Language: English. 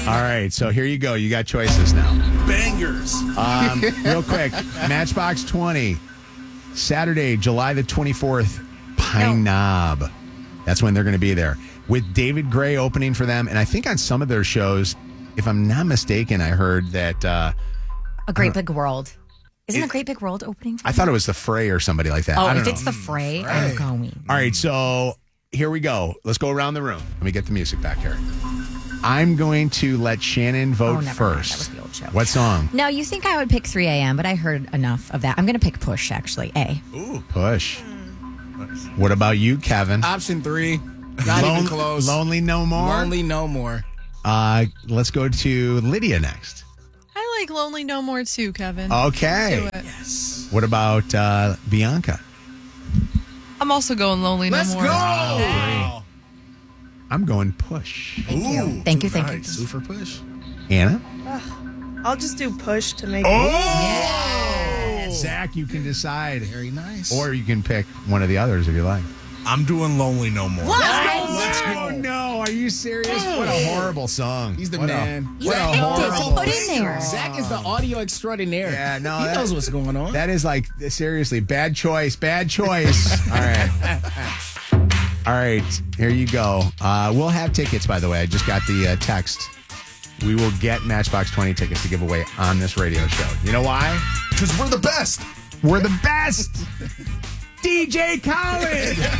All right, so here you go. You got choices now. Bangers. Real quick, Matchbox 20, Saturday, July the 24th, Pine Knob. That's when they're going to be there. With David Gray opening for them. And I think on some of their shows, if I'm not mistaken, I heard that... A Great Big World. Isn't a Great Big World opening? I thought it was the Fray or somebody like that. Oh, I don't if know. it's the Fray, I'm going. All right, so here we go. Let's go around the room. Let me get the music back here. I'm going to let Shannon vote never mind. first. That was the old show. What song? No, you think I would pick 3 a.m., but I heard enough of that. I'm going to pick Push, actually. A. Ooh, Push. What about you, Kevin? Option 3. Not even close. Lonely No More? Lonely No More. Let's go to Lydia next. I like Lonely No More too, Kevin. Okay. Do it. Yes. What about Bianca? I'm also going Lonely Let's No go. More. Wow. I'm going Push. Thank you. Thank you. Thank you. Super Push. Anna? I'll just do Push to make Oh! Zach, you can decide. Very nice. Or you can pick one of the others if you like. I'm doing Lonely No More. Let's go. No, are you serious? What a horrible song. He's the What man. What a What horrible put in there? Zach is the audio extraordinaire. Yeah, no, he that- knows what's going on. That is like, seriously, bad choice. Bad choice. All right. All right. Here you go. We'll have tickets, by the way. I just got the text. We will get Matchbox 20 tickets to give away on this radio show. You know why? Because we're the best. We're the best. DJ Khaled.